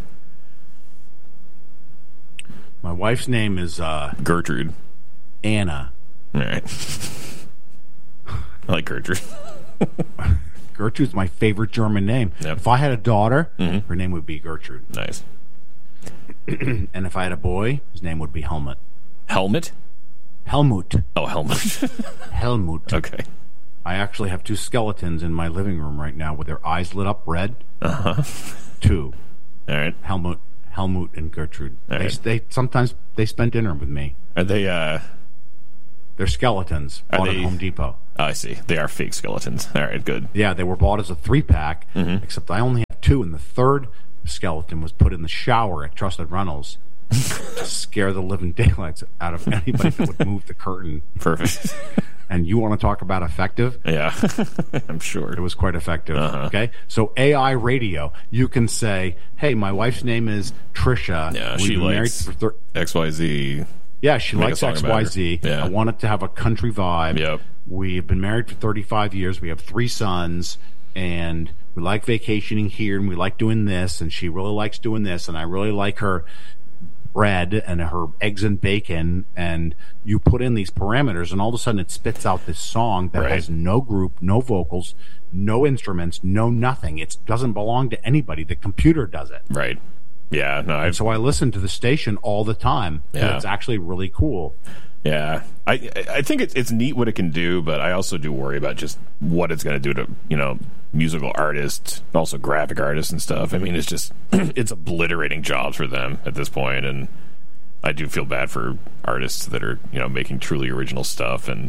my wife's name is uh, Gertrude. Anna. All right. I like Gertrude. Gertrude's my favorite German name. Yep. If I had a daughter, Mhm. her name would be Gertrude. Nice. And if I had a boy, his name would be Helmut. Helmet. Helmut. Oh, helmet. Helmut. Okay. I actually have two skeletons in my living room right now with their eyes lit up red. Uh-huh. Two. All right. Helmut, Helmut and Gertrude. All they, right. they sometimes they spend dinner with me. Are they, uh... They're skeletons Are bought they- at Home Depot. Oh, I see. They are fake skeletons. All right, good. Yeah, they were bought as a three-pack, Mm-hmm. except I only have two, and the third skeleton was put in the shower at Trusted Rentals to scare the living daylights out of anybody that would move the curtain. Perfect. And you want to talk about effective? Yeah, I'm sure. It was quite effective. Uh-huh. Okay, so A I radio, you can say, "Hey, my wife's name is Trisha. Yeah, We've she been married likes for thir- X Y Z. Yeah, she Make a likes song X about Y her. Z. Yeah. I want it to have a country vibe. Yep. We've been married for thirty-five years. We have three sons, and we like vacationing here, and we like doing this, and she really likes doing this, and I really like her bread and her eggs and bacon, and you put in these parameters, and all of a sudden it spits out this song that Right. has no group, no vocals, no instruments, no nothing. It doesn't belong to anybody. The computer does it. Right. Yeah, no, I So I listen to the station all the time. and Yeah. It's actually really cool. Yeah, I I think it's it's neat what it can do, but I also do worry about just what it's going to do to, you know, musical artists, also graphic artists and stuff. I mean, it's just it's obliterating jobs for them at this point, and I do feel bad for artists that are, you know, making truly original stuff, and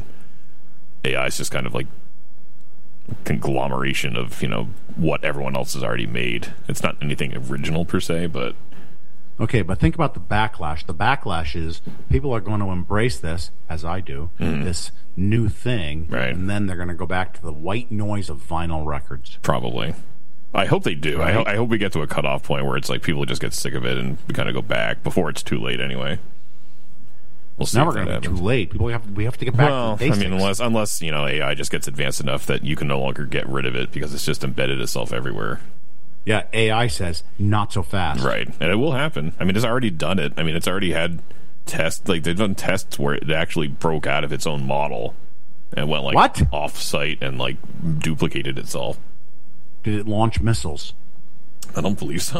A I is just kind of like conglomeration of, you know, what everyone else has already made. It's not anything original per se, but Okay, but think about the backlash. The backlash is people are going to embrace this, as I do, this new thing, Right. and then they're going to go back to the white noise of vinyl records. probably. I hope they do. I, Right. ho- I hope we get to a cutoff point where it's like people just get sick of it and we kind of go back before it's too late. Anyway, we'll It's see. never if that going to be happens. too late. People have we have to get back Well, to the I basics. mean, unless unless you know A I just gets advanced enough that you can no longer get rid of it because it's just embedded itself everywhere. yeah, A I says not so fast. Right, and it will happen. I mean, it's already done it. I mean, it's already had tests. Like they've done tests where it actually broke out of its own model and went like What? off-site and like duplicated itself. Did it launch missiles? I don't believe so,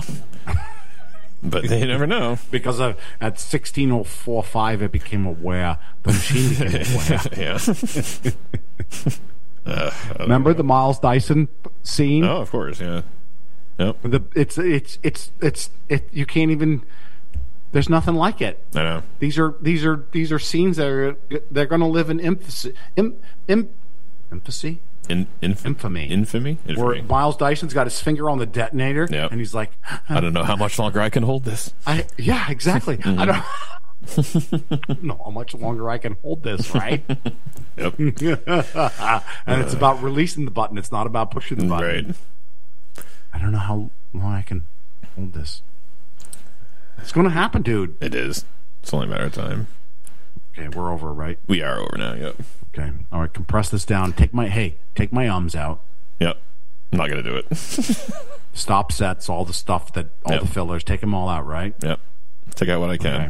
but they never know. Because of, at sixteen oh four five, it became aware. The machine became aware. Yeah. uh, Remember the Miles Dyson scene? oh, of course. Yeah. Yep. The, it's it's it's it's it. You can't even. There's nothing like it. I know. These are these are these are scenes that are they're going to live in emphasis, im, im, emphasis, In, inf- infamy, Infamy. where Infamy. Miles Dyson's got his finger on the detonator, Yep. and he's like, I don't know how much longer I can hold this. I, "Yeah, exactly. Mm-hmm. I don't." I don't know how much longer I can hold this, right? Yep. And it's about releasing the button. It's not about pushing the button. Right. I don't know how long I can hold this. It's going to happen, dude. It is. It's only a matter of time. Okay, we're over, right? We are over now. Yep. Okay. All right, compress this down. Take my, hey, take my ums out. Yep. I'm not going to do it. Stop sets, all the stuff that, all Yep. the fillers. Take them all out, right? Yep. Take out what I can. Okay.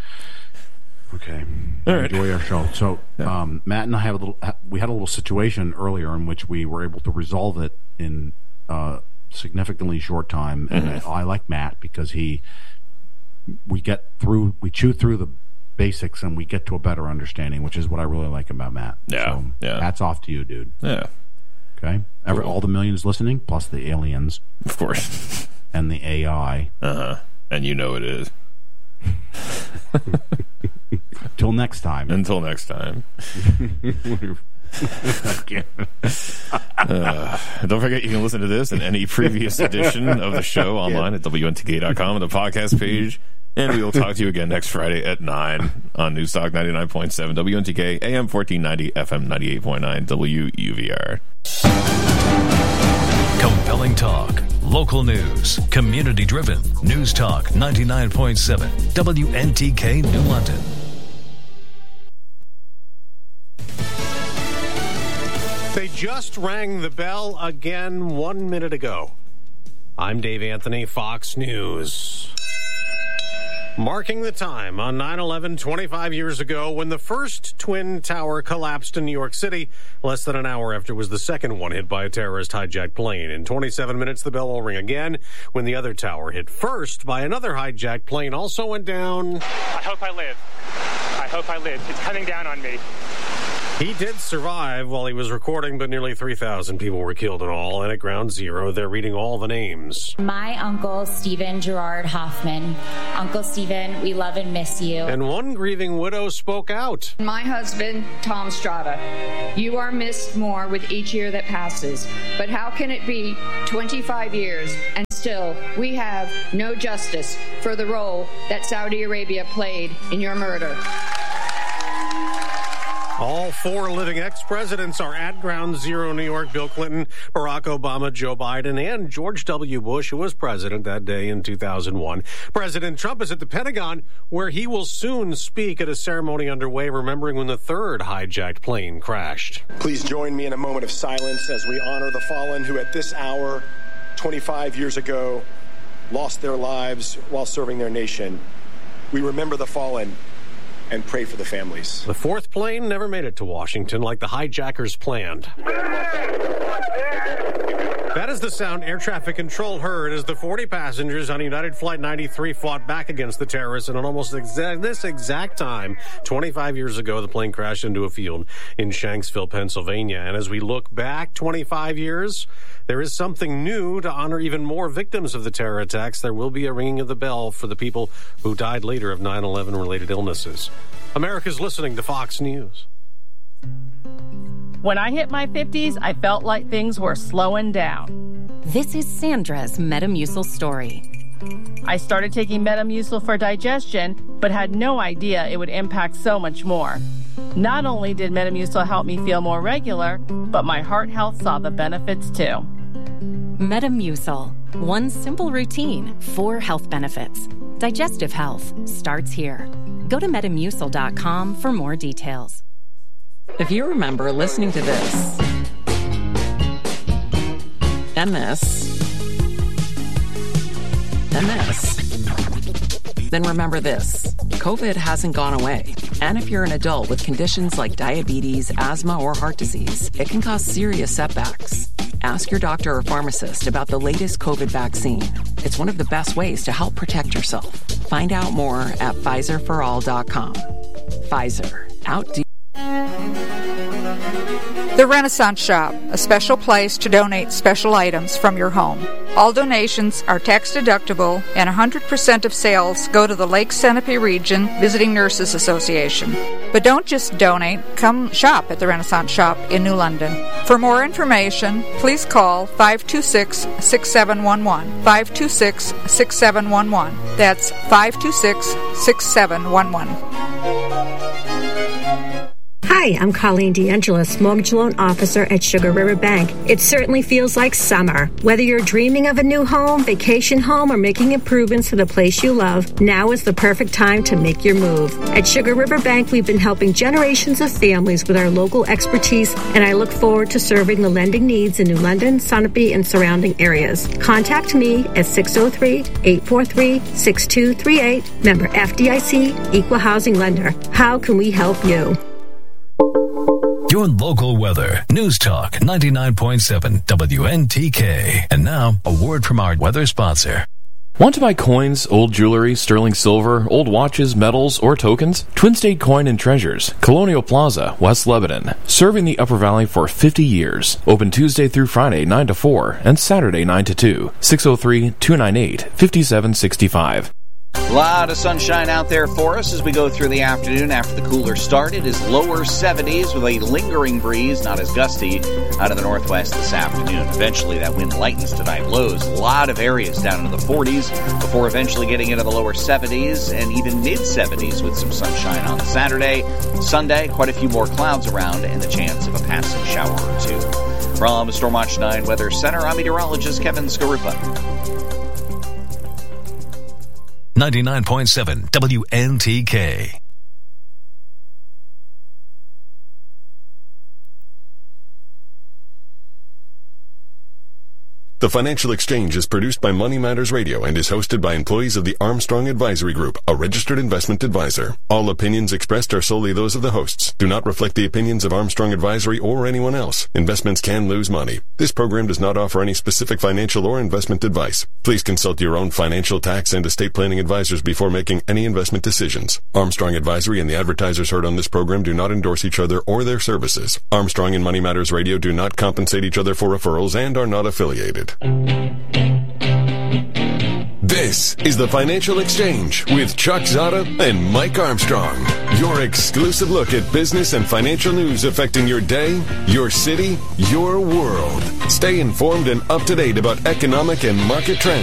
Okay. All right. Enjoy our show. So, um, Matt and I have a little. We had a little situation earlier in which we were able to resolve it in uh, significantly short time, and Mm-hmm. I, I like Matt because he. We get through. We chew through the basics, and we get to a better understanding, which is what I really like about Matt. Yeah, So, yeah. hats off to you, dude. Yeah. Okay. Every, Cool. all the millions listening, plus the aliens Of course. and the A I. Uh huh. And you know it is. Till next time. Until next time. Uh, don't forget you can listen to this and any previous edition of the show online at W N T K dot com on the podcast page. And we will talk to you again next Friday at nine on News Talk ninety-nine point seven W N T K, A M fourteen ninety, F M ninety-eight point nine, W U V R. Compelling talk, local news, community driven. News Talk ninety-nine point seven W N T K New London. They just rang the bell again one minute ago. I'm Dave Anthony, Fox News. Marking the time on nine eleven twenty-five years ago when the first Twin Tower collapsed in New York City, less than an hour after was the second one hit by a terrorist hijacked plane. In twenty-seven minutes, the bell will ring again when the other tower hit first by another hijacked plane also went down. I hope I live. I hope I live. It's coming down on me. He did survive while he was recording, but nearly three thousand people were killed in all. And at Ground Zero, they're reading all the names. My uncle, Stephen Gerard Hoffman. Uncle Stephen, we love and miss you. And one grieving widow spoke out. My husband, Tom Strada. You are missed more with each year that passes. But how can it be twenty-five years and still we have no justice for the role that Saudi Arabia played in your murder? All four living ex-presidents are at Ground Zero, New York. Bill Clinton, Barack Obama, Joe Biden, and George W. Bush, who was president that day in two thousand one. President Trump is at the Pentagon, where he will soon speak at a ceremony underway, remembering when the third hijacked plane crashed. Please join me in a moment of silence as we honor the fallen who at this hour, twenty-five years ago, lost their lives while serving their nation. We remember the fallen and pray for the families. The fourth plane never made it to Washington like the hijackers planned. That is the sound air traffic control heard as the forty passengers on United Flight ninety-three fought back against the terrorists. And at almost exa- this exact time, twenty-five years ago, the plane crashed into a field in Shanksville, Pennsylvania. And as we look back twenty-five years, there is something new to honor even more victims of the terror attacks. There will be a ringing of the bell for the people who died later of nine eleven related illnesses. America's listening to Fox News. When I hit my fifties, I felt like things were slowing down. This is Sandra's Metamucil story. I started taking Metamucil for digestion, but had no idea it would impact so much more. Not only did Metamucil help me feel more regular, but my heart health saw the benefits too. Metamucil. One simple routine, four health benefits. Digestive health starts here. Go to metamucil dot com for more details. If you remember listening to this, and this, and this, then remember this. COVID hasn't gone away. And if you're an adult with conditions like diabetes, asthma, or heart disease, it can cause serious setbacks. Ask your doctor or pharmacist about the latest COVID vaccine. It's one of the best ways to help protect yourself. Find out more at Pfizer for all dot com. Pfizer. Outdo. The Renaissance Shop, a special place to donate special items from your home. All donations are tax deductible and one hundred percent of sales go to the Lake Centipede Region Visiting Nurses Association. But don't just donate, come shop at the Renaissance Shop in New London. For more information, please call five two six, six seven one one, five two six, six seven one one. That's five two six, six seven one one. Hi, I'm Colleen DeAngelis, Mortgage Loan Officer at Sugar River Bank. It certainly feels like summer. Whether you're dreaming of a new home, vacation home, or making improvements to the place you love, now is the perfect time to make your move. At Sugar River Bank, we've been helping generations of families with our local expertise, and I look forward to serving the lending needs in New London, Sunapee, and surrounding areas. Contact me at six oh three, eight four three, six two three eight, member F D I C, Equal Housing Lender. How can we help you? Your local weather. News Talk ninety-nine point seven W N T K. And now, a word from our weather sponsor. Want to buy coins, old jewelry, sterling silver, old watches, medals, or tokens? Twin State Coin and Treasures, Colonial Plaza, West Lebanon. Serving the Upper Valley for fifty years. Open Tuesday through Friday, nine to four, and Saturday, nine to two. six oh three, two nine eight, five seven six five. A lot of sunshine out there for us as we go through the afternoon after the cooler start. It is lower seventies with a lingering breeze, not as gusty, out of the northwest this afternoon. Eventually that wind lightens tonight. Lows, a lot of areas down into the forties before eventually getting into the lower seventies and even mid-seventies with some sunshine on Saturday. Sunday, quite a few more clouds around and the chance of a passing shower or two. From Storm Watch nine Weather Center, I'm meteorologist Kevin Skarupa. ninety-nine point seven W N T K. The Financial Exchange is produced by Money Matters Radio and is hosted by employees of the Armstrong Advisory Group, a registered investment advisor. All opinions expressed are solely those of the hosts, do not reflect the opinions of Armstrong Advisory or anyone else. Investments can lose money. This program does not offer any specific financial or investment advice. Please consult your own financial, tax, and estate planning advisors before making any investment decisions. Armstrong Advisory and the advertisers heard on this program do not endorse each other or their services. Armstrong and Money Matters Radio do not compensate each other for referrals and are not affiliated. This is the Financial Exchange with Chuck Zada and Mike Armstrong. Your exclusive look at business and financial news affecting your day, your city, your world. Stay informed and up to date about economic and market trends.